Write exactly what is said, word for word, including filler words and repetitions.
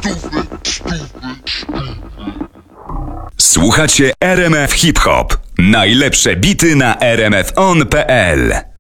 Słuchacie R M F Hip Hop. Najlepsze bity na r m f on kropka p l.